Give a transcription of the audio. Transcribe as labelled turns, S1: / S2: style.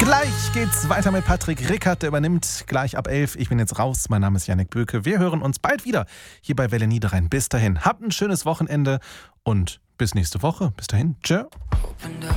S1: Gleich geht's weiter mit Patrick Rickert, der übernimmt gleich ab 11. Ich bin jetzt raus, mein Name ist Jannik Böke. Wir hören uns bald wieder hier bei Welle Niederrhein. Bis dahin, habt ein schönes Wochenende und bis nächste Woche. Bis dahin, tschö.